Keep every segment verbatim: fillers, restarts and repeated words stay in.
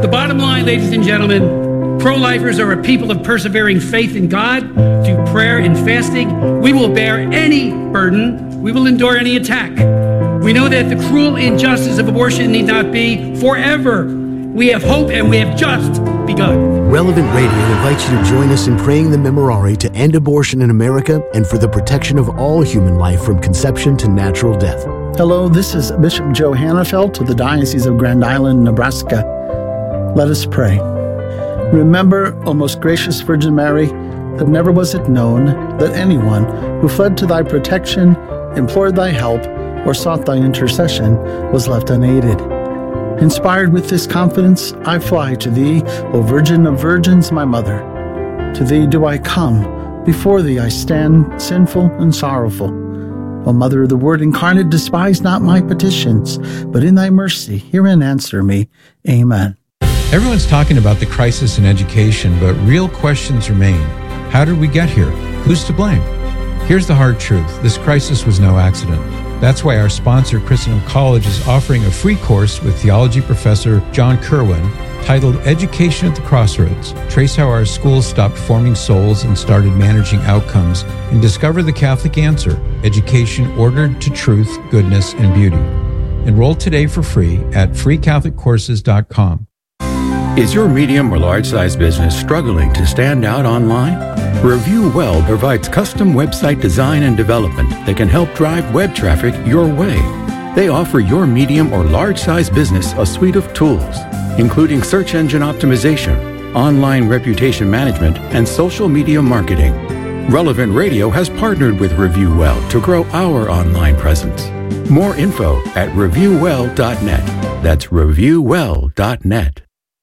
The bottom line, ladies and gentlemen, pro-lifers are a people of persevering faith in God through prayer and fasting. We will bear any burden. We will endure any attack. We know that the cruel injustice of abortion need not be forever. We have hope, and we have just begun. Relevant Radio invites you to join us in praying the Memorare to end abortion in America and for the protection of all human life from conception to natural death. Hello, this is Bishop Joe Hannafelt of the Diocese of Grand Island, Nebraska. Let us pray. Remember, O most gracious Virgin Mary, that never was it known that anyone who fled to thy protection, implored thy help, or sought thy intercession was left unaided. Inspired with this confidence, I fly to thee, O Virgin of Virgins, my mother. To thee do I come, before thee I stand, sinful and sorrowful. O Mother of the Word incarnate, despise not my petitions, but in thy mercy hear and answer me. Amen. Everyone's talking about the crisis in education, but real questions remain. How did we get here? Who's to blame? Here's the hard truth. This crisis was no accident. That's why our sponsor, Christendom College, is offering a free course with theology professor John Kerwin titled Education at the Crossroads. Trace how our schools stopped forming souls and started managing outcomes, and discover the Catholic answer, education ordered to truth, goodness, and beauty. Enroll today for free at free catholic courses dot com. Is your medium or large-size business struggling to stand out online? Review Well provides custom website design and development that can help drive web traffic your way. They offer your medium or large-size business a suite of tools, including search engine optimization, online reputation management, and social media marketing. Relevant Radio has partnered with Review Well to grow our online presence. More info at review well dot net. That's review well dot net.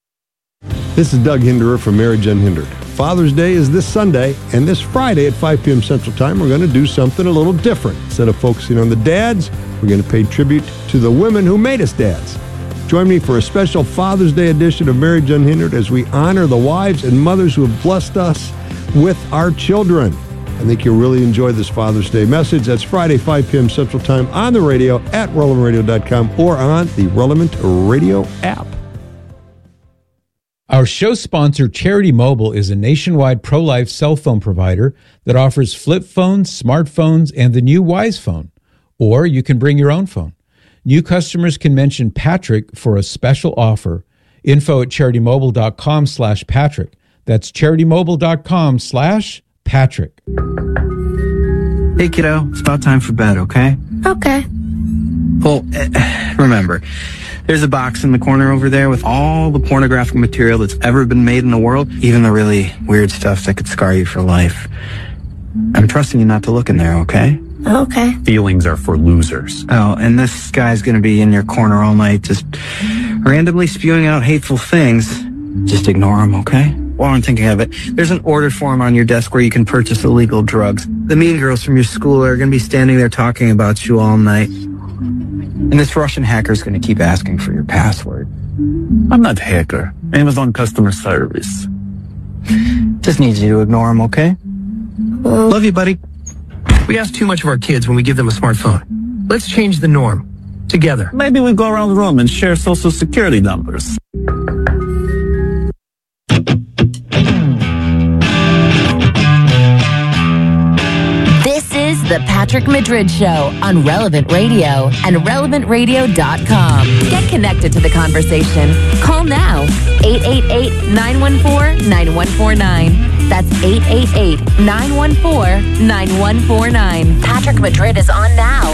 This is Doug Hinderer from Marriage Unhindered. Father's Day is this Sunday, and this Friday at five p.m. Central Time, we're going to do something a little different. Instead of focusing on the dads, we're going to pay tribute to the women who made us dads. Join me for a special Father's Day edition of Marriage Unhindered as we honor the wives and mothers who have blessed us with our children. I think you'll really enjoy this Father's Day message. That's Friday, five p.m. Central Time on the radio at relevant radio dot com or on the Relevant Radio app. Our show sponsor, Charity Mobile, is a nationwide pro-life cell phone provider that offers flip phones, smartphones, and the new Wise Phone. Or you can bring your own phone. New customers can mention Patrick for a special offer. Info at charitymobile.com slash Patrick. That's charitymobile.com slash Patrick. Hey, kiddo, it's about time for bed, okay? Okay. Well, uh, remember, there's a box in the corner over there with all the pornographic material that's ever been made in the world, even the really weird stuff that could scar you for life. I'm trusting you not to look in there, okay? Okay. Feelings are for losers. Oh, and this guy's gonna be in your corner all night just randomly spewing out hateful things. Just ignore him, okay? While I'm thinking of it, there's an order form on your desk where you can purchase illegal drugs. The mean girls from your school are gonna be standing there talking about you all night. And this Russian hacker's going to keep asking for your password. I'm not a hacker. Amazon customer service. Just need you to ignore him, okay? Uh, Love you, buddy. We ask too much of our kids when we give them a smartphone. Let's change the norm. Together. Maybe we go around the room and share social security numbers. The Patrick Madrid Show on Relevant Radio and relevant radio dot com. Get connected to the conversation. Call now, eight eight eight, nine one four, nine one four nine. That's eight eight eight, nine one four, nine one four nine. Patrick Madrid is on now.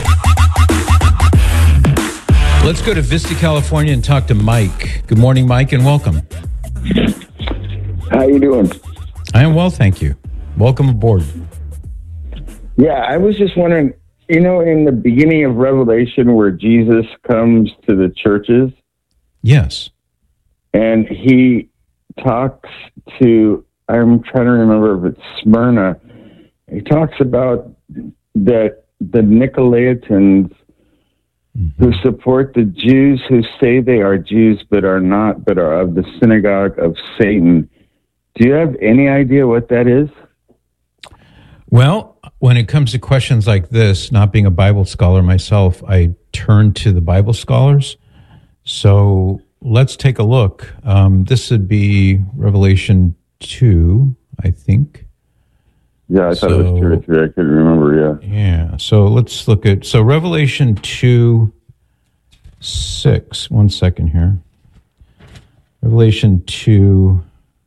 Let's go to Vista, California and talk to Mike. Good morning, Mike, and welcome. How you doing? I am well, thank you. Welcome aboard. Yeah, I was just wondering, you know, in the beginning of Revelation where Jesus comes to the churches. Yes. And he talks to, I'm trying to remember if it's Smyrna. He talks about that the Nicolaitans mm-hmm. who support the Jews who say they are Jews but are not, but are of the synagogue of Satan. Do you have any idea what that is? Well, when it comes to questions like this, not being a Bible scholar myself, I turn to the Bible scholars. So let's take a look. Um, this would be Revelation two, I think. Yeah, I thought so, it was two or three. I couldn't remember, yeah. Yeah, so let's look at, so Revelation two, six. One second here. Revelation two,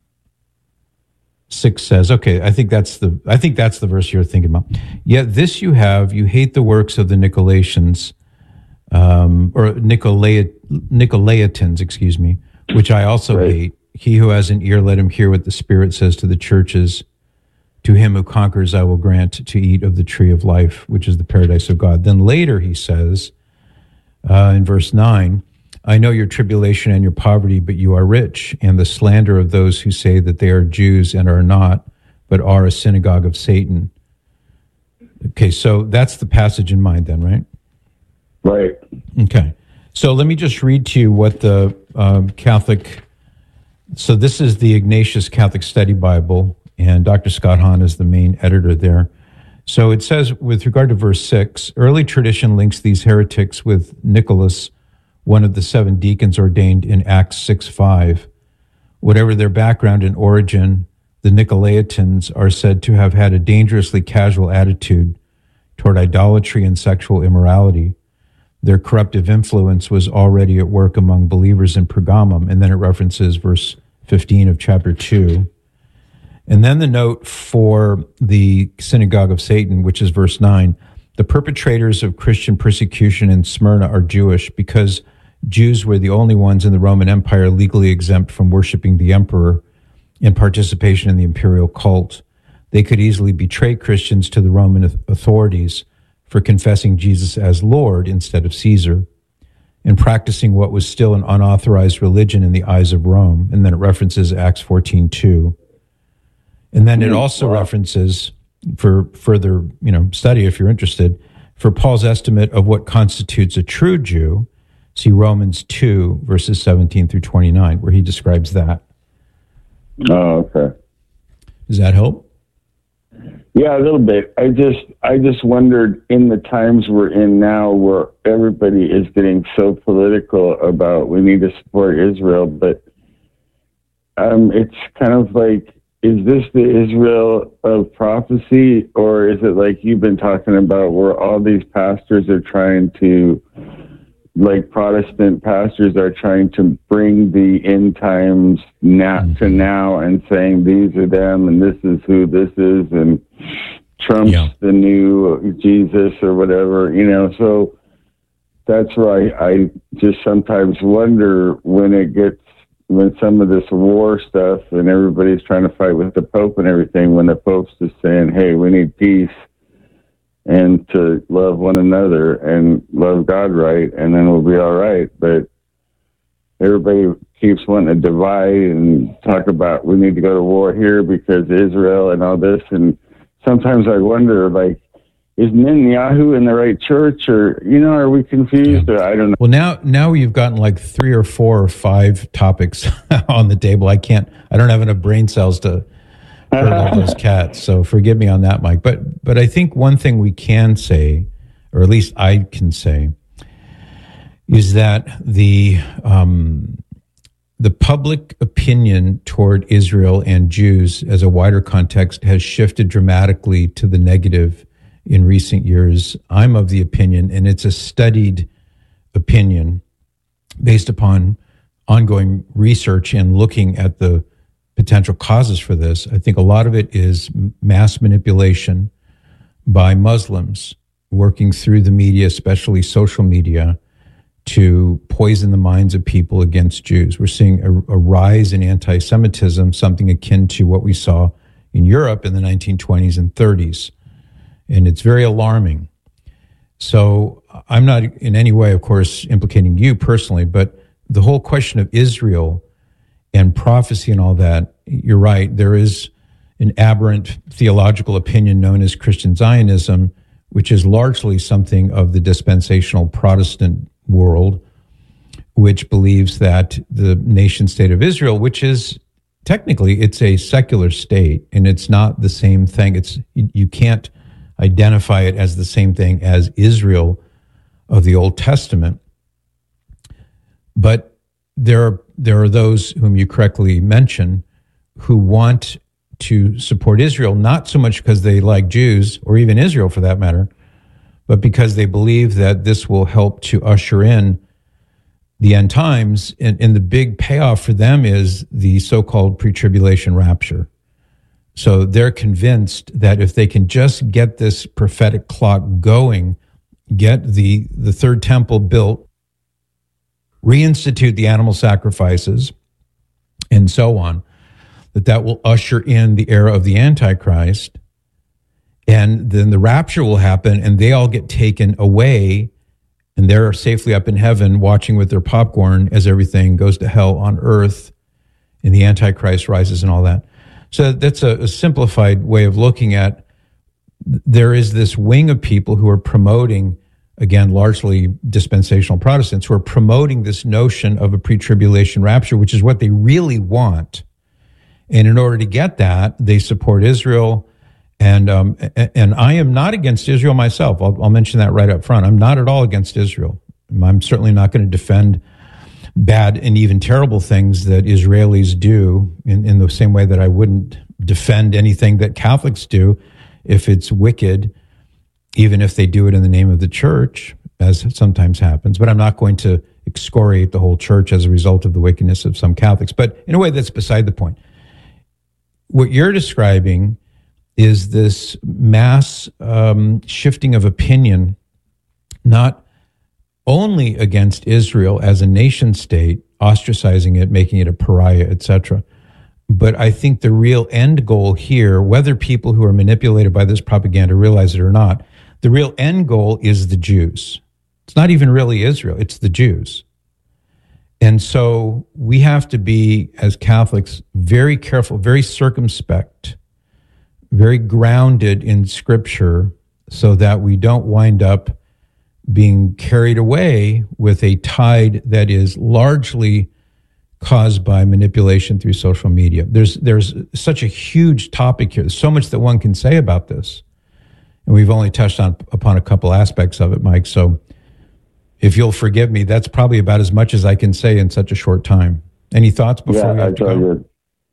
six says, okay, I think that's the, I think that's the verse you're thinking about. Yet this you have, you hate the works of the Nicolaitans, um, or Nicolai, Nicolaitans, excuse me, which I also right. hate. He who has an ear, let him hear what the Spirit says to the churches. To him who conquers, I will grant to eat of the tree of life, which is the paradise of God. Then later he says, uh, in verse nine, I know your tribulation and your poverty, but you are rich, and the slander of those who say that they are Jews and are not, but are a synagogue of Satan. Okay, so that's the passage in mind then, right? Right. Okay. So let me just read to you what the uh, Catholic, so this is the Ignatius Catholic Study Bible, and Doctor Scott Hahn is the main editor there. So it says, with regard to verse six, early tradition links these heretics with Nicholas, one of the seven deacons ordained in Acts six five. Whatever their background and origin, the Nicolaitans are said to have had a dangerously casual attitude toward idolatry and sexual immorality. Their corruptive influence was already at work among believers in Pergamum, and then it references verse fifteen of chapter two. And then the note for the synagogue of Satan, which is verse nine, the perpetrators of Christian persecution in Smyrna are Jewish because Jews were the only ones in the Roman Empire legally exempt from worshiping the emperor and participation in the imperial cult. They could easily betray Christians to the Roman authorities for confessing Jesus as Lord instead of Caesar and practicing what was still an unauthorized religion in the eyes of Rome. And then it references Acts fourteen two. And then it also wow. references, for further, you know, study if you're interested, for Paul's estimate of what constitutes a true Jew, see Romans two, verses seventeen through twenty-nine, where he describes that. Oh, okay. Does that help? Yeah, a little bit. I just I just wondered, in the times we're in now where everybody is getting so political about we need to support Israel, but um, it's kind of like, is this the Israel of prophecy, or is it like you've been talking about where all these pastors are trying to, like Protestant pastors are trying to bring the end times now to now and saying these are them and this is who this is and Trump's yeah. the new Jesus or whatever, you know, so that's why I just sometimes wonder when it gets, when some of this war stuff and everybody's trying to fight with the Pope and everything, when the Pope's just saying, hey, we need peace and to love one another and love God right, and then we'll be all right. But everybody keeps wanting to divide and talk about we need to go to war here because Israel and all this. And sometimes I wonder, like, is Netanyahu in the right church, or, you know, are we confused? Yeah. Or I don't know. Well, now, now you've gotten like three or four or five topics on the table. I can't, I don't have enough brain cells to hurt all those cats. So forgive me on that, Mike. But, but I think one thing we can say, or at least I can say, is that the, um, the public opinion toward Israel and Jews as a wider context has shifted dramatically to the negative in recent years. I'm of the opinion, and it's a studied opinion based upon ongoing research and looking at the potential causes for this. I think a lot of it is mass manipulation by Muslims working through the media, especially social media, to poison the minds of people against Jews. We're seeing a, a rise in anti-Semitism, something akin to what we saw in Europe in the nineteen twenties and thirties. And it's very alarming. So I'm not in any way, of course, implicating you personally, but the whole question of Israel and prophecy and all that, you're right, there is an aberrant theological opinion known as Christian Zionism, which is largely something of the dispensational Protestant world, which believes that the nation state of Israel, which is technically, it's a secular state, and it's not the same thing. It's you, you can't identify it as the same thing as Israel of the Old Testament. But there are, there are those whom you correctly mention who want to support Israel, not so much because they like Jews, or even Israel for that matter, but because they believe that this will help to usher in the end times. And, and the big payoff for them is the so-called pre-tribulation rapture. So they're convinced that if they can just get this prophetic clock going, get the, the third temple built, reinstitute the animal sacrifices, and so on, that that will usher in the era of the Antichrist, and then the rapture will happen, and they all get taken away, and they're safely up in heaven watching with their popcorn as everything goes to hell on earth, and the Antichrist rises and all that. So that's a, a simplified way of looking at, there is this wing of people who are promoting, again, largely dispensational Protestants, who are promoting this notion of a pre-tribulation rapture, which is what they really want. And in order to get that, they support Israel. And um, and I am not against Israel myself. I'll, I'll mention that right up front. I'm not at all against Israel. I'm certainly not going to defend bad and even terrible things that Israelis do in, in the same way that I wouldn't defend anything that Catholics do if it's wicked, even if they do it in the name of the church, as sometimes happens. But I'm not going to excoriate the whole church as a result of the wickedness of some Catholics. But in a way, that's beside the point. What you're describing is this mass um, shifting of opinion, not only against Israel as a nation state, ostracizing it, making it a pariah, et cetera. But I think the real end goal here, whether people who are manipulated by this propaganda realize it or not, the real end goal is the Jews. It's not even really Israel, it's the Jews. And so we have to be, as Catholics, very careful, very circumspect, very grounded in Scripture, so that we don't wind up being carried away with a tide that is largely caused by manipulation through social media. There's there's such a huge topic here. There's so much that one can say about this. And we've only touched on upon a couple aspects of it, Mike. So if you'll forgive me, that's probably about as much as I can say in such a short time. Any thoughts before yeah, we have I to go? You.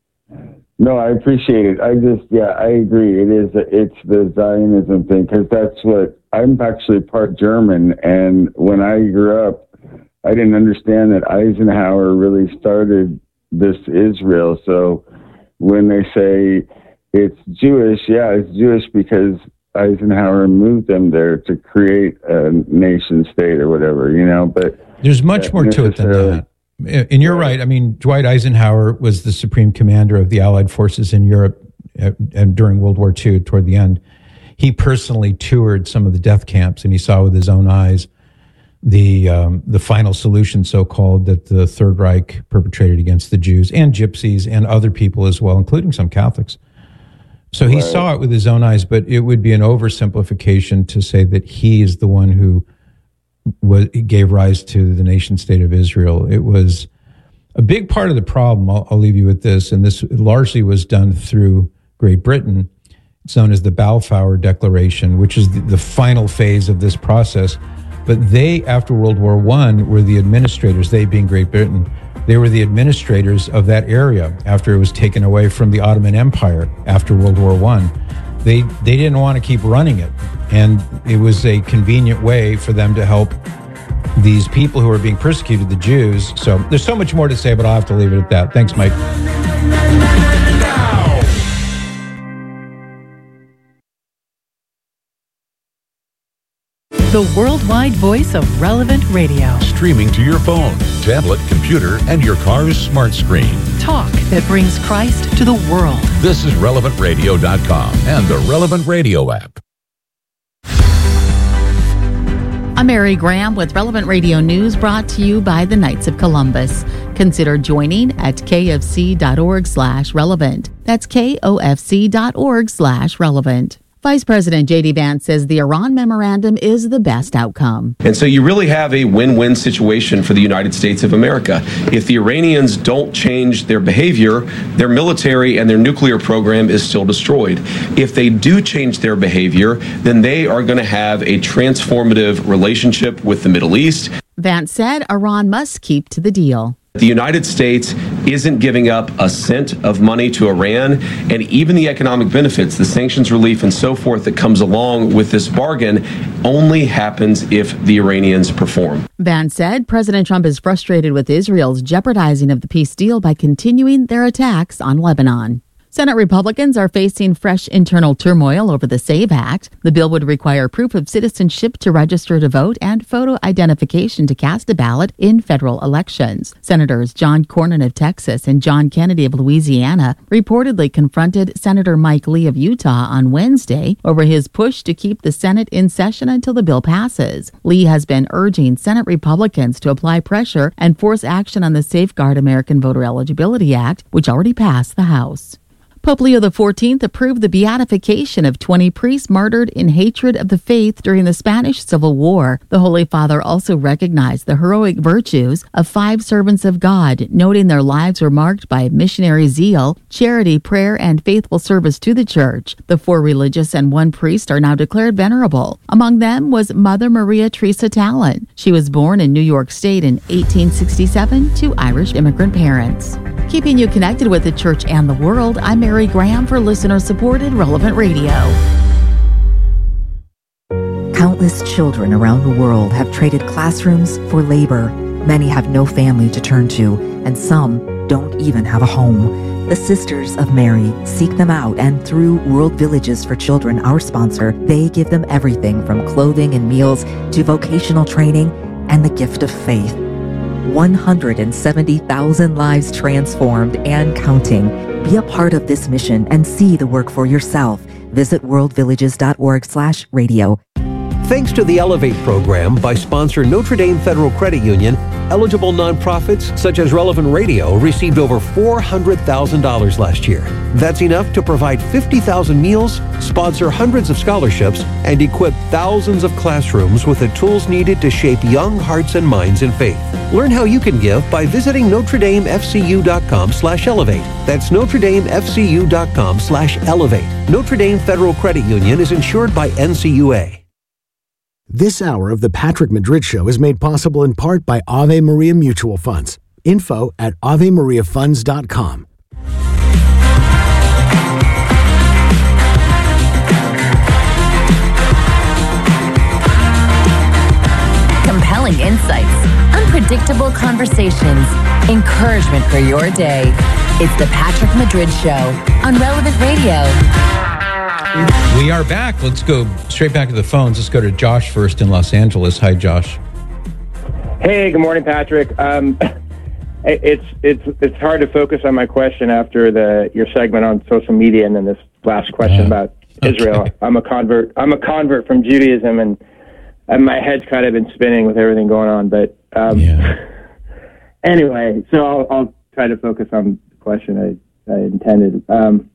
No, I appreciate it. I just, yeah, I agree. It is, it's the Zionism thing, because that's what, I'm actually part German, and when I grew up, I didn't understand that Eisenhower really started this Israel. So when they say it's Jewish, yeah, it's Jewish because Eisenhower moved them there to create a nation state or whatever, you know, but there's much more to it than that. And you're right. I mean, Dwight Eisenhower was the supreme commander of the Allied forces in Europe and during World War Two, toward the end. He personally toured some of the death camps, and he saw with his own eyes the um, the final solution, so-called, that the Third Reich perpetrated against the Jews and Gypsies and other people as well, including some Catholics. So he right. saw it with his own eyes, but it would be an oversimplification to say that he is the one who was, gave rise to the nation state of Israel. It was a big part of the problem. I'll, I'll leave you with this, and this largely was done through Great Britain. It's known as the Balfour Declaration, which is the, the final phase of this process. But they, after World War One, were the administrators, they being Great Britain, they were the administrators of that area after it was taken away from the Ottoman Empire after World War One. They they didn't want to keep running it, and it was a convenient way for them to help these people who were being persecuted, the Jews. So there's so much more to say, but I'll have to leave it at that. Thanks, Mike. The worldwide voice of Relevant Radio. Streaming to your phone, tablet, computer, and your car's smart screen. Talk that brings Christ to the world. This is relevant radio dot com and the Relevant Radio app. I'm Mary Graham with Relevant Radio News, brought to you by the Knights of Columbus. Consider joining at kfc.org slash relevant. That's kofc.org slash relevant. Vice President J D Vance says the Iran memorandum is the best outcome. And so you really have a win-win situation for the United States of America. If the Iranians don't change their behavior, their military and their nuclear program is still destroyed. If they do change their behavior, then they are going to have a transformative relationship with the Middle East. Vance said Iran must keep to the deal. The United States isn't giving up a cent of money to Iran, and even the economic benefits, the sanctions relief and so forth that comes along with this bargain only happens if the Iranians perform. Vance said President Trump is frustrated with Israel's jeopardizing of the peace deal by continuing their attacks on Lebanon. Senate Republicans are facing fresh internal turmoil over the SAVE Act. The bill would require proof of citizenship to register to vote and photo identification to cast a ballot in federal elections. Senators John Cornyn of Texas and John Kennedy of Louisiana reportedly confronted Senator Mike Lee of Utah on Wednesday over his push to keep the Senate in session until the bill passes. Lee has been urging Senate Republicans to apply pressure and force action on the Safeguard American Voter Eligibility Act, which already passed the House. Pope Leo the fourteenth approved the beatification of twenty priests martyred in hatred of the faith during the Spanish Civil War. The Holy Father also recognized the heroic virtues of five servants of God, noting their lives were marked by missionary zeal, charity, prayer, and faithful service to the Church. The four religious and one priest are now declared venerable. Among them was Mother Maria Teresa Talon. She was born in New York State in eighteen sixty-seven to Irish immigrant parents. Keeping you connected with the Church and the world, I'm Mary Graham for listener-supported Relevant Radio. Countless children around the world have traded classrooms for labor. Many have no family to turn to, and some don't even have a home. The Sisters of Mary seek them out, and through World Villages for Children, our sponsor, they give them everything from clothing and meals to vocational training and the gift of faith. one hundred seventy thousand lives transformed and counting. Be a part of this mission and see the work for yourself. Visit worldvillages.org slash radio. Thanks to the Elevate program by sponsor Notre Dame Federal Credit Union, eligible nonprofits such as Relevant Radio received over four hundred thousand dollars last year. That's enough to provide fifty thousand meals, sponsor hundreds of scholarships, and equip thousands of classrooms with the tools needed to shape young hearts and minds in faith. Learn how you can give by visiting NotreDameFCU.com slash elevate. That's NotreDameFCU.com slash elevate. Notre Dame Federal Credit Union is insured by N C U A. This hour of the Patrick Madrid Show is made possible in part by Ave Maria Mutual Funds. Info at ave maria funds dot com. Compelling insights, unpredictable conversations, encouragement for your day. It's the Patrick Madrid Show on Relevant Radio. We are back. Let's go straight back to the phones. Let's go to Josh first in Los Angeles. Hi, Josh. Hey, good morning, Patrick. Um, it's it's it's hard to focus on my question after the your segment on social media and then this last question uh, about Israel. Okay. I'm a convert. I'm a convert from Judaism, and, and my head's kind of been spinning with everything going on. But um, yeah. Anyway, so I'll, I'll try to focus on the question I, I intended. Um,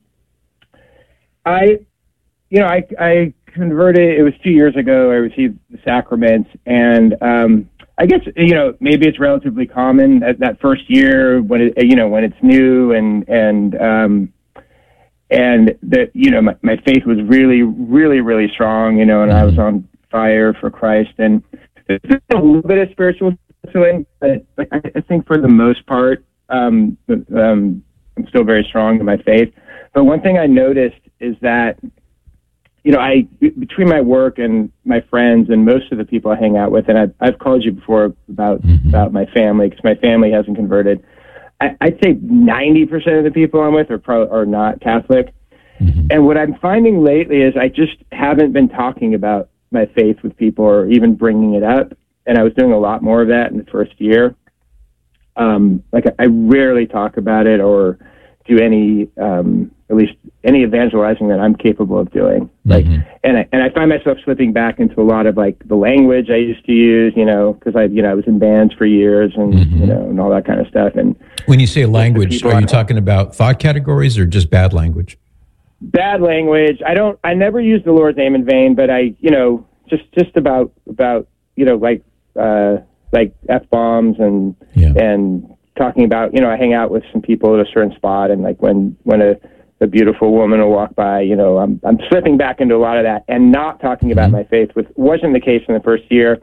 I. You know, I, I converted, it was two years ago, I received the sacraments, and um, I guess, you know, maybe it's relatively common that, that first year when it, you know, when it's new and, and, um, and that, you know, my, my faith was really, really, really strong, you know, and I was on fire for Christ, and there's a little bit of spiritual swing, but I, I think for the most part, um, um, I'm still very strong in my faith. But one thing I noticed is that, you know, I, between my work and my friends and most of the people I hang out with, and I've, I've called you before about, mm-hmm. about my family, because my family hasn't converted. I, I'd say ninety percent of the people I'm with are pro, are not Catholic. Mm-hmm. And what I'm finding lately is I just haven't been talking about my faith with people or even bringing it up. And I was doing a lot more of that in the first year. Um, like I, I rarely talk about it or do any, um, at least any evangelizing that I'm capable of doing. Like, mm-hmm. and I, and I find myself slipping back into a lot of like the language I used to use, you know, because I, you know, I was in bands for years and, mm-hmm. you know, and all that kind of stuff. And when you say language, are you talking about thought categories or just bad language? Bad language. I don't, I never use the Lord's name in vain, but I, you know, just, just about, about, you know, like, uh, like F-bombs and, yeah. and talking about, you know, I hang out with some people at a certain spot, and like when, when a, a beautiful woman will walk by, you know, I'm I'm slipping back into a lot of that and not talking about mm-hmm. my faith, which wasn't the case in the first year.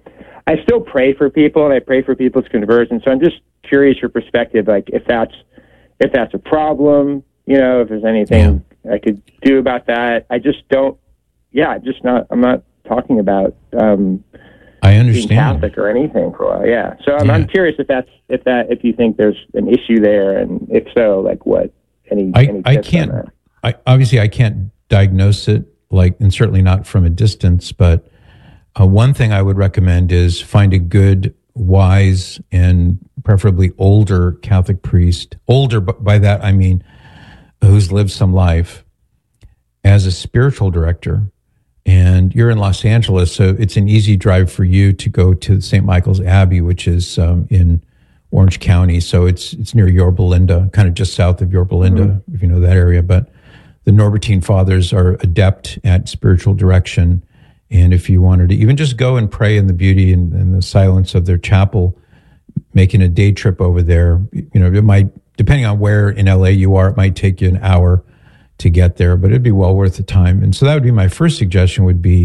I still pray for people, and I pray for people's conversion. So I'm just curious your perspective, like if that's if that's a problem, you know, if there's anything yeah. I could do about that. I just don't. Yeah, just not. I'm not talking about. Um, I understand. Being Catholic or anything for a while. Yeah. So I'm, yeah. I'm curious if that's if that if you think there's an issue there, and if so, like what any. I any I can't. I obviously I can't diagnose it, like, and certainly not from a distance, but. Uh, one thing I would recommend is find a good, wise, and preferably older Catholic priest. Older, but by that I mean who's lived some life as a spiritual director. And you're in Los Angeles, so it's an easy drive for you to go to Saint Michael's Abbey, which is um, in Orange County. So it's it's near Yorba Linda, kind of just south of Yorba Linda, mm-hmm. if you know that area. But the Norbertine Fathers are adept at spiritual direction. And if you wanted to even just go and pray in the beauty and, and the silence of their chapel, making a day trip over there, you know, it might, depending on where in L A you are, it might take you an hour to get there, but it'd be well worth the time. And so that would be my first suggestion would be,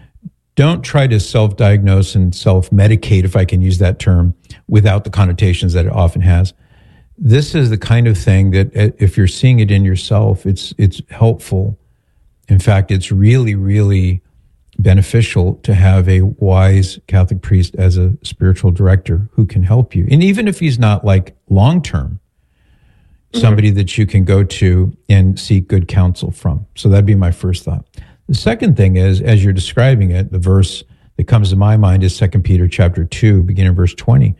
don't try to self-diagnose and self-medicate, if I can use that term, without the connotations that it often has. This is the kind of thing that if you're seeing it in yourself, it's it's helpful. In fact, it's really, really beneficial to have a wise Catholic priest as a spiritual director who can help you. And even if he's not like long-term, mm-hmm. somebody that you can go to and seek good counsel from. So that'd be my first thought. The second thing is, as you're describing it, the verse that comes to my mind is Second Peter chapter two, beginning verse twenty.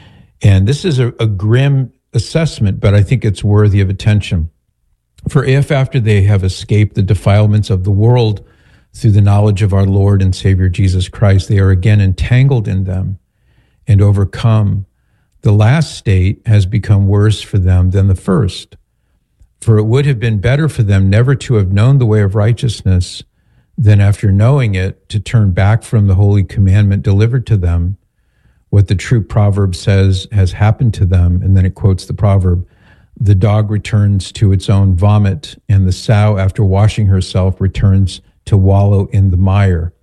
And this is a, a grim assessment, but I think it's worthy of attention. For if after they have escaped the defilements of the world through the knowledge of our Lord and Savior Jesus Christ, they are again entangled in them and overcome, the last state has become worse for them than the first. For it would have been better for them never to have known the way of righteousness than after knowing it to turn back from the holy commandment delivered to them. What the true proverb says has happened to them, and then it quotes the proverb, the dog returns to its own vomit, and the sow, after washing herself, returns to wallow in the mire.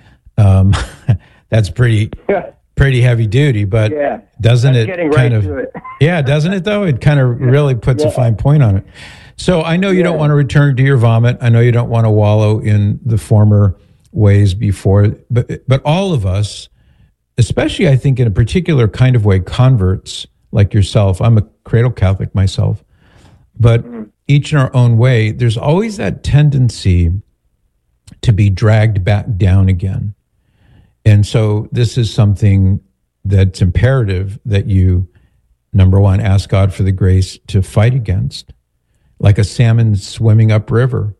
Um, that's pretty pretty heavy duty, but yeah, doesn't it kind right of, it. yeah, doesn't it though? It kind of really puts yeah. a fine point on it. So I know you yeah. don't want to return to your vomit. I know you don't want to wallow in the former ways before, but, but all of us, especially I think in a particular kind of way, converts like yourself, I'm a cradle Catholic myself, but mm-hmm. each in our own way, there's always that tendency to be dragged back down again. And so this is something that's imperative that you, number one, ask God for the grace to fight against, like a salmon swimming upriver.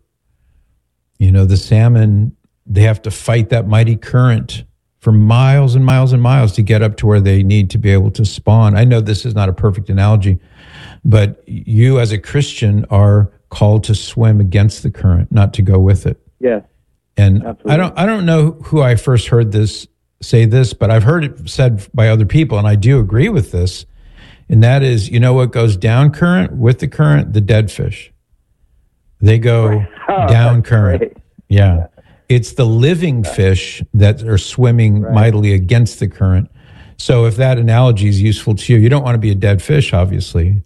You know, the salmon, they have to fight that mighty current for miles and miles and miles to get up to where they need to be able to spawn. I know this is not a perfect analogy, but you as a Christian are called to swim against the current, not to go with it. Yeah. And Absolutely. I don't I don't know who I first heard this say this, but I've heard it said by other people, and I do agree with this. And that is, you know what goes down current with the current? The dead fish. They go oh, down current. Great. Yeah. yeah. It's the living fish that are swimming right. mightily against the current. So if that analogy is useful to you, you don't want to be a dead fish, obviously.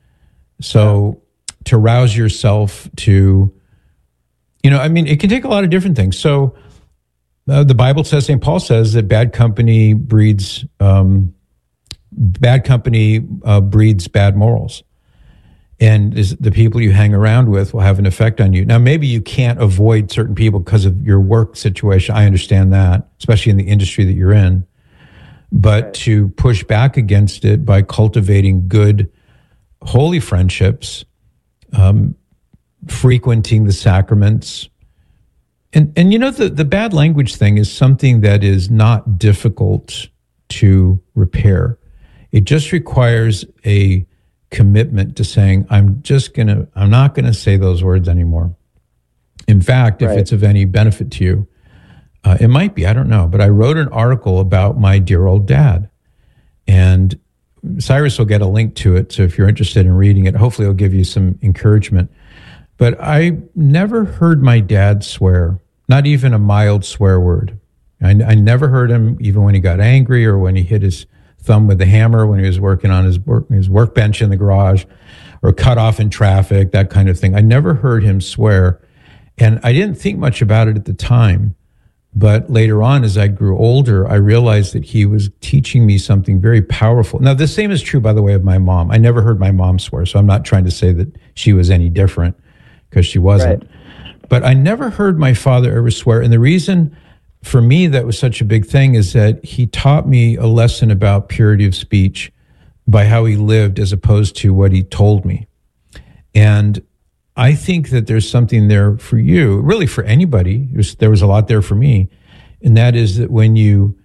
So yeah. to rouse yourself to, you know, I mean, it can take a lot of different things. So uh, the Bible says, Saint Paul says that bad company breeds, um, bad company uh, breeds bad morals. And is the people you hang around with will have an effect on you. Now, maybe you can't avoid certain people because of your work situation. I understand that, especially in the industry that you're in. But right. to push back against it by cultivating good, holy friendships, um, frequenting the sacraments. And, and you know, the, the bad language thing is something that is not difficult to repair. It just requires a commitment to saying, I'm just going to, I'm not going to say those words anymore. In fact, if right. it's of any benefit to you, uh, it might be, I don't know, but I wrote an article about my dear old dad. And Cyrus will get a link to it. So if you're interested in reading it, hopefully it'll give you some encouragement. But I never heard my dad swear, not even a mild swear word. I, I never heard him even when he got angry or when he hit his thumb with the hammer when he was working on his work, his workbench in the garage, or cut off in traffic, that kind of thing. I never heard him swear. And I didn't think much about it at the time. But later on, as I grew older, I realized that he was teaching me something very powerful. Now, the same is true, by the way, of my mom. I never heard my mom swear, so I'm not trying to say that she was any different, because she wasn't. Right. But I never heard my father ever swear. And the reason for me that was such a big thing is that he taught me a lesson about purity of speech by how he lived as opposed to what he told me. And I think that there's something there for you, really for anybody. Was, there was a lot there for me. And that is that when you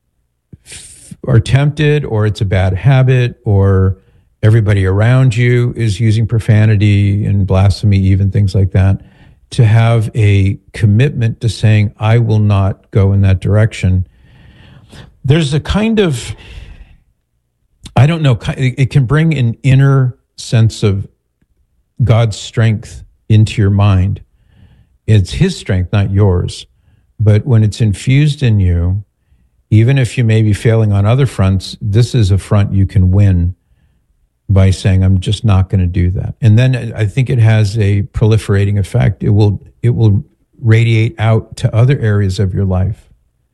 f- are tempted, or it's a bad habit, or everybody around you is using profanity and blasphemy, even things like that, to have a commitment to saying, I will not go in that direction. There's a kind of, I don't know, it can bring an inner sense of God's strength into your mind. It's his strength, not yours. But when it's infused in you, even if you may be failing on other fronts, this is a front you can win by saying, I'm just not going to do that. And then I think it has a proliferating effect. It will, it will radiate out to other areas of your life,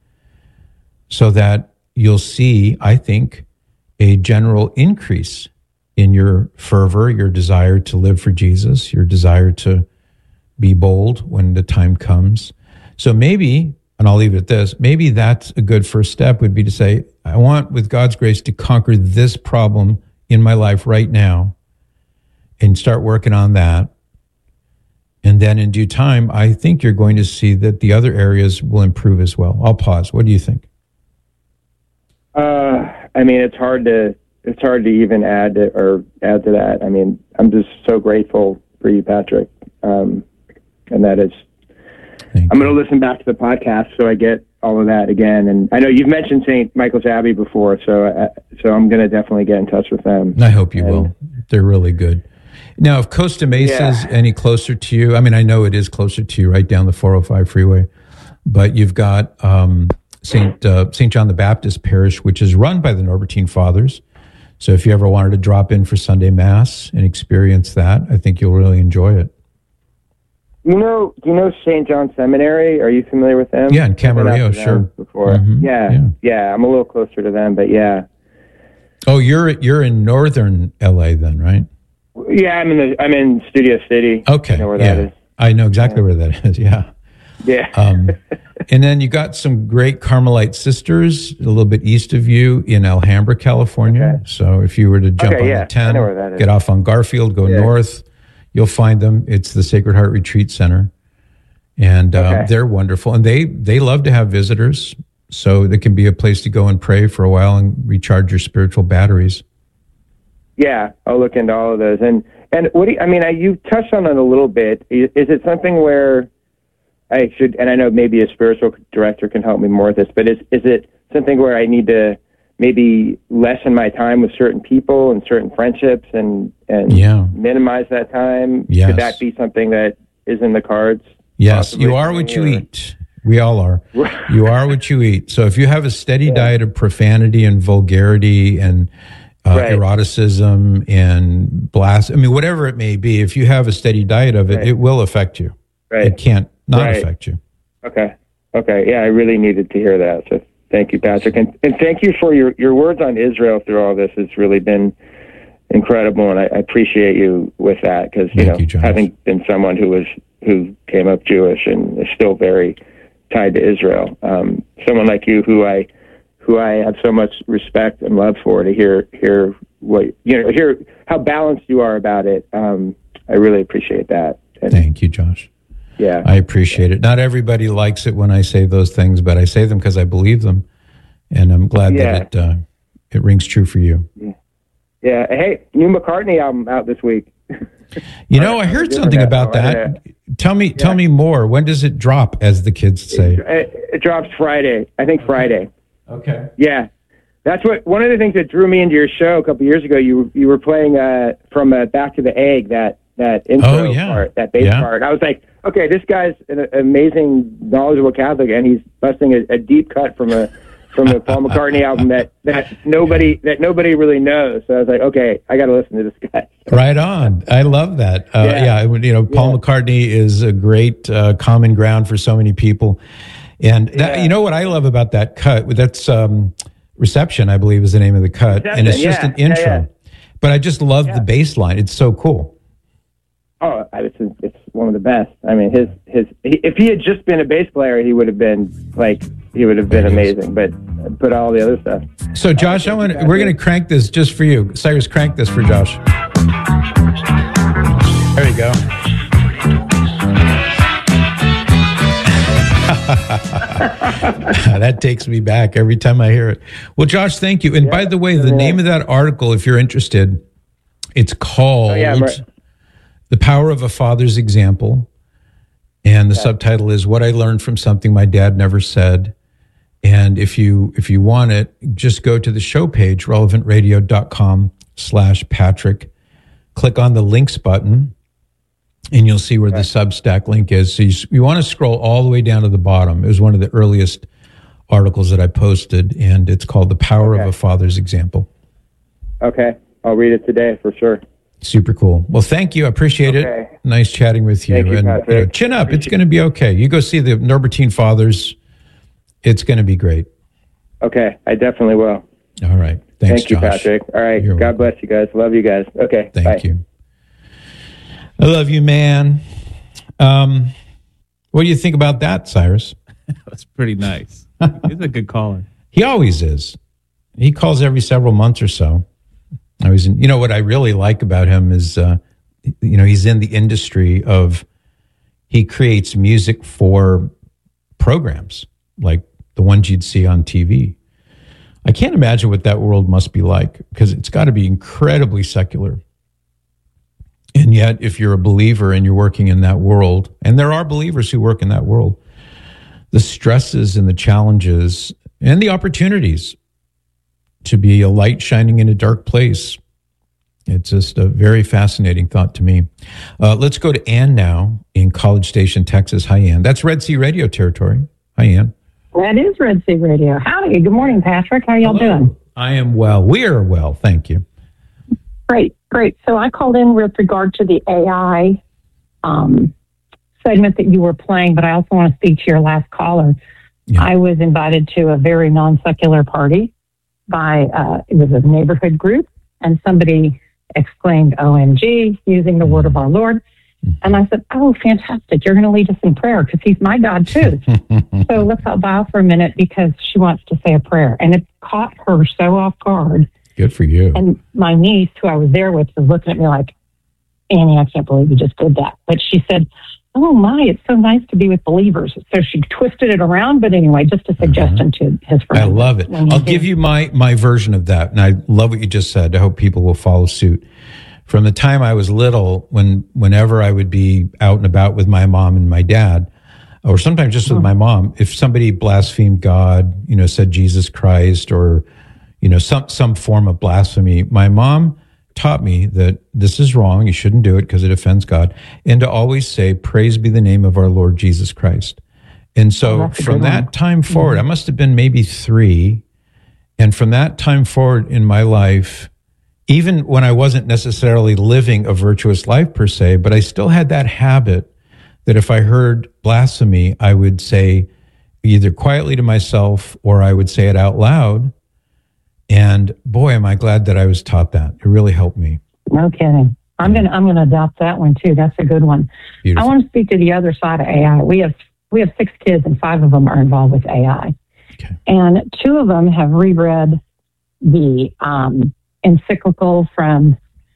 so that you'll see, I think, a general increase in your fervor, your desire to live for Jesus, your desire to be bold when the time comes. So maybe, and I'll leave it at this, maybe that's a good first step, would be to say, I want, with God's grace, to conquer this problem in my life right now, and start working on that. And then in due time, I think you're going to see that the other areas will improve as well. I'll pause. What do you think? Uh, I mean, it's hard to it's hard to even add to, or add to that. I mean, I'm just so grateful for you, Patrick, um, and that is. Thank I'm going to listen back to the podcast so I get all of that again. And I know you've mentioned Saint Michael's Abbey before, so uh, so I'm going to definitely get in touch with them. I hope you and, will. They're really good. Now, if Costa Mesa is yeah. any closer to you, I mean, I know it is closer to you, right down the four oh five freeway, but you've got um, Saint uh, Saint John the Baptist Parish, which is run by the Norbertine Fathers. So if you ever wanted to drop in for Sunday Mass and experience that, I think you'll really enjoy it. You know, do you know Saint John Seminary? Are you familiar with them? Yeah, in Camarillo, sure. Before, mm-hmm. yeah, yeah, yeah, I'm a little closer to them, but yeah. Oh, you're you're in northern L A then, right? Yeah, I'm in the I'm in Studio City. Okay, I know where yeah. that is. I know exactly yeah. where that is. Yeah, yeah. um, and then you got some great Carmelite sisters a little bit east of you in Alhambra, California. Okay. So if you were to jump okay, on yeah. the ten, I know where that is. get off on Garfield, go yeah. north. You'll find them. It's the Sacred Heart Retreat Center, and um, okay. they're wonderful. And they they love to have visitors, so it can be a place to go and pray for a while and recharge your spiritual batteries. Yeah, I'll look into all of those. And and what do you, I mean? I, you touched on it a little bit. Is, is it something where I should? And I know maybe a spiritual director can help me more with this, but is is it something where I need to maybe lessen my time with certain people and certain friendships and, and yeah. minimize that time? Yes. Could that be something that is in the cards? Yes, you are what you or? eat. We all are. You are what you eat. So if you have a steady yeah. diet of profanity and vulgarity and uh, right. eroticism and blast, I mean, whatever it may be, if you have a steady diet of it, right. it will affect you. Right. It can't not right. affect you. Okay. Okay. Yeah, I really needed to hear that. So thank you, Patrick. And, and thank you for your, your words on Israel through all this. It's really been incredible, and I, I appreciate you with that, because, you thank know, you, having been someone who was who came up Jewish and is still very tied to Israel, um, someone like you who I who I have so much respect and love for, to hear hear what you know hear how balanced you are about it. Um, I really appreciate that. And, thank you, Josh. Yeah, I appreciate it. Not everybody likes it when I say those things, but I say them because I believe them, and I'm glad yeah. that it uh, it rings true for you. Yeah. yeah. Hey, new McCartney album out this week. You know, I heard something about that. Tell me, yeah. tell me more. When does it drop, as the kids say? It, it drops Friday. I think Friday. Okay. Yeah, that's what. One of the things that drew me into your show a couple years ago. You you were playing uh, from uh, Back to the Egg, that that intro oh, yeah. part, that bass yeah. part. I was like, okay, this guy's an amazing, knowledgeable Catholic, and he's busting a, a deep cut from a from a Paul McCartney album that, that nobody that nobody really knows. So I was like, okay, I got to listen to this guy. Right on. I love that. Uh, yeah. yeah, you know, Paul yeah. McCartney is a great uh, common ground for so many people. And that, yeah. you know what I love about that cut? That's um, Reception, I believe, is the name of the cut, Reception, and it's just yeah. an intro. Yeah, yeah. But I just love yeah. the bass line. It's so cool. Oh, it's it's one of the best. I mean, his his if he had just been a bass player, he would have been like he would have been amazing. But put all the other stuff. So, Josh, I want we're going to crank this just for you. Cyrus, crank this for Josh. There you go. That takes me back every time I hear it. Well, Josh, thank you. And yeah, by the way, the yeah. name of that article, if you're interested, it's called... Oh, yeah, right. The Power of a Father's Example, and the yeah. subtitle is What I Learned from Something My Dad Never Said. And if you if you want it, just go to the show page, relevantradio.com slash Patrick. Click on the links button, and you'll see where right. the Substack link is. So you, you want to scroll all the way down to the bottom. It was one of the earliest articles that I posted, and it's called The Power okay. of a Father's Example. Okay. I'll read it today for sure. Super cool. Well, thank you. I appreciate okay. it. Nice chatting with you. Thank you, and you know, chin up. It's going to be okay. You go see the Norbertine Fathers. It's going to be great. Okay. I definitely will. All right. Thanks, Thank you, Josh. Patrick. All right. You're God welcome. bless you guys. Love you guys. Okay. Thank bye. you. I love you, man. Um, what do you think about that, Cyrus? That's pretty nice. He's a good caller. He always is. He calls every several months or so. I was, in, you know, what I really like about him is, uh, you know, he's in the industry of, he creates music for programs like the ones you'd see on T V. I can't imagine what that world must be like, because it's got to be incredibly secular. And yet, if you're a believer and you're working in that world, and there are believers who work in that world, the stresses and the challenges and the opportunities to be a light shining in a dark place. It's just a very fascinating thought to me. Uh, let's go to Ann now in College Station, Texas. Hi, Ann. That's Red Sea Radio territory. Hi, Ann. That is Red Sea Radio. Howdy. Good morning, Patrick. How y'all Hello. doing? I am well. We are well. Thank you. Great, great. So I called in with regard to the A I um, segment that you were playing, but I also want to speak to your last caller. Yeah. I was invited to a very non-secular party by, uh, it was a neighborhood group, and somebody exclaimed, O M G, using the word of our Lord. And I said, oh, fantastic. You're going to lead us in prayer because he's my God too. So let's all bow for a minute because she wants to say a prayer. And it caught her so off guard. Good for you. And my niece, who I was there with, was looking at me like, Annie, I can't believe you just did that. But she said, oh my, it's so nice to be with believers. So she twisted it around. But anyway, just a suggestion uh-huh. to his friend. I love it. I'll give you my, my version of that. And I love what you just said. I hope people will follow suit. From the time I was little, when whenever I would be out and about with my mom and my dad, or sometimes just with my mom, if somebody blasphemed God, you know, said Jesus Christ, or, you know, some, some form of blasphemy, my mom taught me that this is wrong. You shouldn't do it because it offends God. And to always say, praise be the name of our Lord Jesus Christ. And so oh, from that one. time forward, mm-hmm. I must have been maybe three. And from that time forward in my life, even when I wasn't necessarily living a virtuous life per se, but I still had that habit that if I heard blasphemy, I would say either quietly to myself or I would say it out loud. And boy, am I glad that I was taught that. It really helped me. No kidding. I'm gonna I'm gonna adopt that one too. That's a good one. Beautiful. I want to speak to the other side of A I. We have we have six kids and five of them are involved with A I, okay. And two of them have reread the um, encyclical from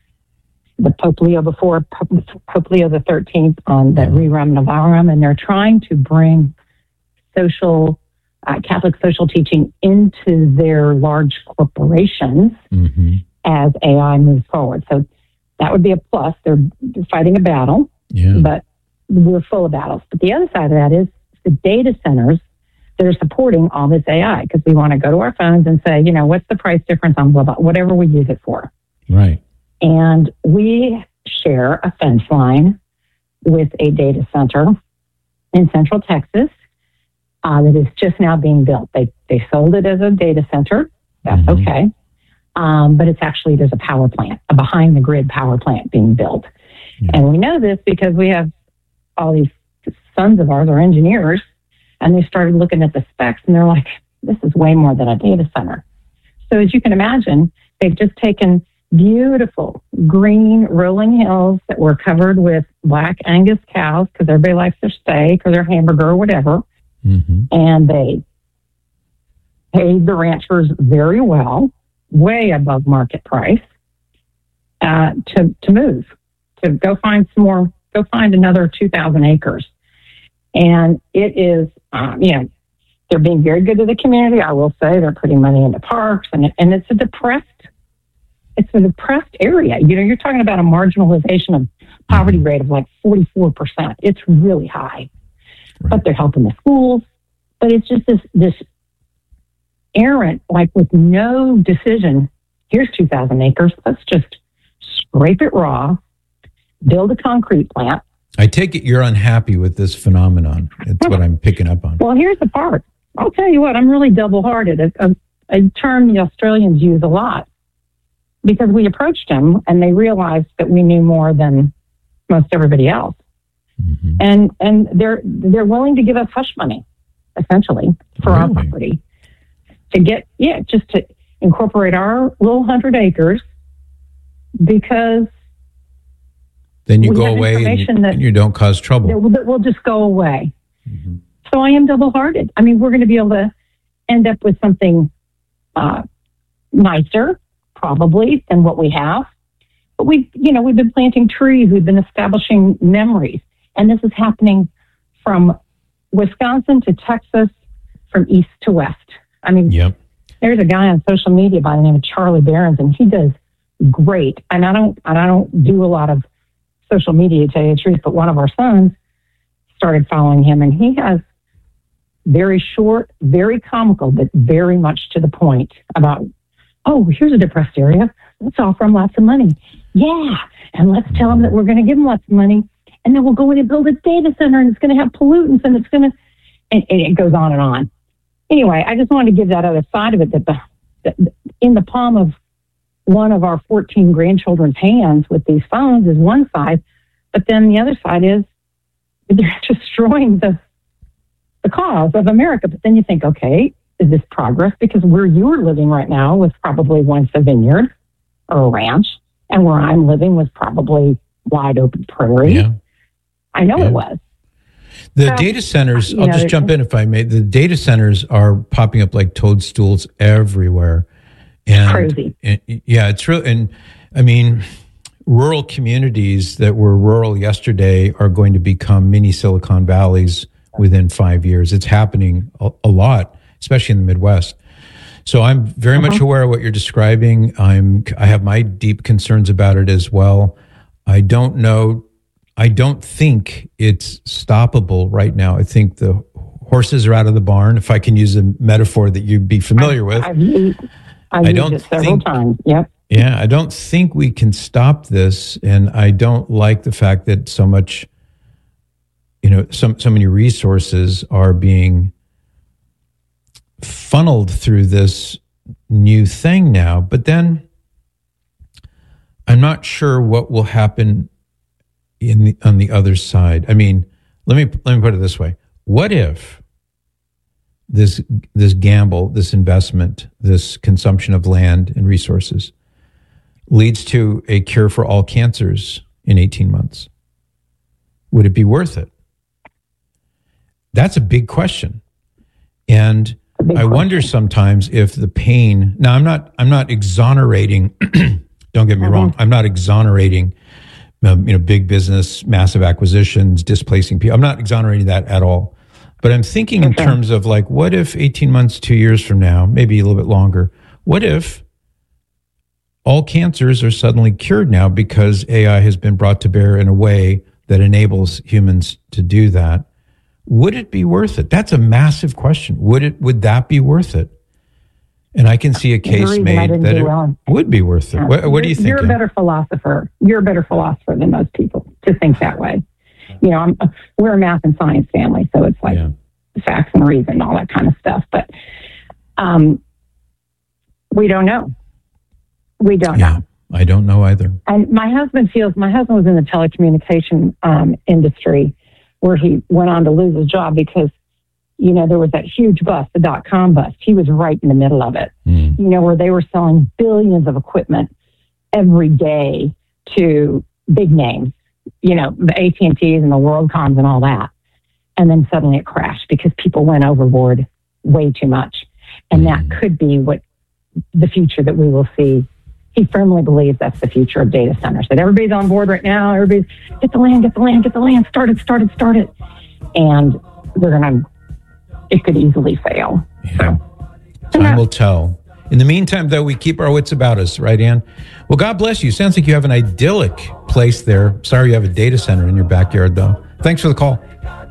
the Pope Leo before Pope, Pope Leo the thirteenth on the Rerum Novarum, and they're trying to bring social uh, Catholic social teaching into their large corporations mm-hmm. as A I moves forward. So that would be a plus. They're, they're fighting a battle, yeah. but we're full of battles. But the other side of that is the data centers that are supporting all this A I, because we want to go to our phones and say, you know, what's the price difference on blah, blah, whatever we use it for. Right. And we share a fence line with a data center in Central Texas uh, that is just now being built. They they sold it as a data center. That's mm-hmm. okay. Um, but it's actually, there's a power plant, a behind the grid power plant being built. Yeah. And we know this because we have all these sons of ours are engineers, and they started looking at the specs and they're like, this is way more than a data center. So as you can imagine, they've just taken beautiful green rolling hills that were covered with black Angus cows because everybody likes their steak or their hamburger or whatever. Mm-hmm. And they paid the ranchers very well, way above market price, uh, to, to move, to go find some more, go find another two thousand acres. And it is, um, you know, they're being very good to the community. I will say they're putting money into parks, and and it's a depressed, it's a depressed area. You know, you're talking about a marginalization of poverty rate of like forty-four percent. It's really high, right. But they're helping the schools. But it's just this this errant, like with no decision. Here's two thousand acres. Let's just scrape it raw, build a concrete plant. I take it you're unhappy with this phenomenon. It's what I'm picking up on. Well, here's the part. I'll tell you what, I'm really double-hearted, a, a, a term the Australians use a lot, because we approached them and they realized that we knew more than most everybody else. Mm-hmm. And and they're they're willing to give us hush money, essentially, for really? our property. To get, yeah, just to incorporate our little hundred acres, because then you go away and you, that, and you don't cause trouble. That will, that will just go away. Mm-hmm. So I am double-hearted. I mean, we're going to be able to end up with something uh, nicer, probably, than what we have. But we, you know, we've been planting trees. We've been establishing memories, and this is happening from Wisconsin to Texas, from east to west. I mean, yep. There's a guy on social media by the name of Charlie Behrens, and he does great. And I don't, and I don't do a lot of social media, to tell you the truth, but one of our sons started following him, and he has very short, very comical, but very much to the point about, oh, here's a depressed area. Let's offer them lots of money. Yeah. And let's tell them that we're going to give them lots of money. And then we'll go in and build a data center, and it's going to have pollutants, and it's going to, and, and it goes on and on. Anyway, I just wanted to give that other side of it, that the, that in the palm of one of our fourteen grandchildren's hands with these phones is one side, but then the other side is they're destroying the the cause of America. But then you think, okay, is this progress? Because where you're living right now was probably once a vineyard or a ranch, and where I'm living was probably wide open prairie. Yeah. I know yeah. it was. The so, data centers, I'll know, just jump in if I may. The data centers are popping up like toadstools everywhere. And, crazy. And, yeah, it's real. And I mean, rural communities that were rural yesterday are going to become mini Silicon Valleys within five years. It's happening a, a lot, especially in the Midwest. So I'm very uh-huh. much aware of what you're describing. I'm, I have my deep concerns about it as well. I don't know. I don't think it's stoppable right now. I think the horses are out of the barn, if I can use a metaphor that you'd be familiar with. I've used, I've I used don't it several think, times. Yep. Yeah, I don't think we can stop this, and I don't like the fact that so much, you know, so, so many resources are being funneled through this new thing now. But then I'm not sure what will happen in the, on the other side. I mean, let me let me put it this way. What if this this gamble, this investment, this consumption of land and resources leads to a cure for all cancers in eighteen months? Would it be worth it? That's a big question. And I question. wonder sometimes if the pain, now I'm not I'm not exonerating, don't get me mm-hmm. wrong, I'm not exonerating um, you know, big business, massive acquisitions, displacing people. I'm not exonerating that at all. But I'm thinking okay. in terms of like, what if eighteen months, two years from now, maybe a little bit longer, what if all cancers are suddenly cured now because A I has been brought to bear in a way that enables humans to do that? Would it be worth it? That's a massive question. Would it? Would that be worth it? And I can see a case made that it well. would be worth it. Yeah. What, what do you think? You're a better philosopher. You're a better philosopher than most people to think that way. you know, I'm, we're a math and science family, so it's like yeah. facts and reason, all that kind of stuff. But um, we don't know. We don't yeah, know. I don't know either. And my husband feels, my husband was in the telecommunication um, industry where he went on to lose his job because, you know, there was that huge bust, the dot-com bust. He was right in the middle of it, mm. you know, where they were selling billions of equipment every day to big names, you know, the A T and T's and the WorldComs and all that. And then suddenly it crashed because people went overboard way too much. And mm. that could be what the future that we will see. He firmly believes that's the future of data centers, that everybody's on board right now. Everybody's get the land, get the land, get the land, start it, start it, start it. And they're going to, it could easily fail. Yeah. So, Time will tell. In the meantime, though, we keep our wits about us, right, Ann? Well, God bless you. Sounds like you have an idyllic place there. Sorry you have a data center in your backyard, though. Thanks for the call.